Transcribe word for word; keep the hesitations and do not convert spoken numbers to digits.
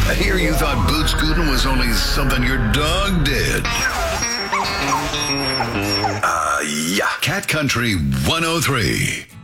I hear you thought boot scooting was only something your dog did. Uh, yeah. Cat Country one oh three.